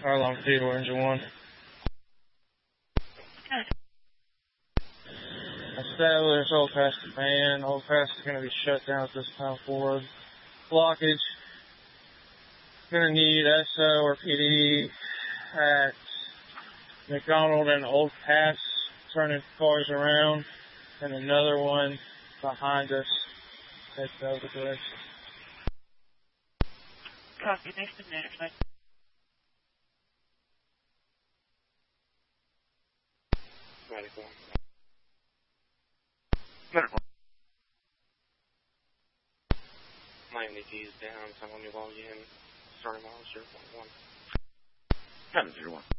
Arlong Theodore, engine 1. Establish Old Pass command. Old Pass is going to be shut down at this time forward. Blockage. Going to need SO or PD at McDonald and Old Pass, turning cars around, and another one behind us heading the other direction. Copy, next to management. Medical. Medical. My MDT is down, so I'm going to log in. Starting miles 0.1. 701.